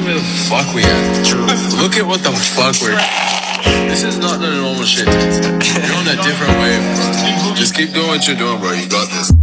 where the fuck we at. True. Look at what the fuck we're... This is not the normal shit. You're on a different wave, bro. Just keep doing what you're doing, bro. You got this.